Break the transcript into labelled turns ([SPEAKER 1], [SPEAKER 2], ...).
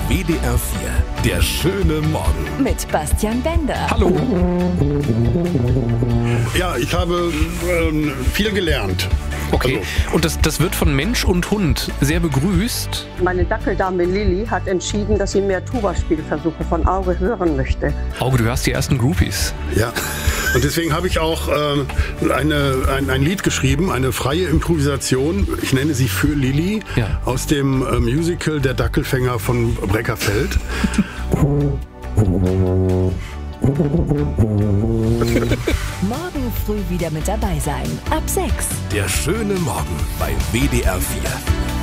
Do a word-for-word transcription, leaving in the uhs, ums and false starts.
[SPEAKER 1] W D R vier, der schöne Morgen.
[SPEAKER 2] Mit Bastian Bender.
[SPEAKER 1] Hallo.
[SPEAKER 3] Ja, ich habe ähm, viel gelernt.
[SPEAKER 4] Okay,
[SPEAKER 3] Also,
[SPEAKER 4] und das, das wird von Mensch und Hund sehr begrüßt.
[SPEAKER 5] Meine Dackeldame Lilly hat entschieden, dass sie mehr Tuba-Spielversuche von Auge hören möchte.
[SPEAKER 4] Auge, du hörst die ersten Groupies.
[SPEAKER 3] ja. Und deswegen habe ich auch ähm, eine, ein, ein Lied geschrieben, eine freie Improvisation. Ich nenne sie Für Lilly,
[SPEAKER 4] Ja.
[SPEAKER 3] aus dem äh, Musical Der Dackelfänger von Breckerfeld.
[SPEAKER 2] Morgen früh wieder mit dabei sein. Ab sechs.
[SPEAKER 1] Der schöne Morgen bei W D R vier.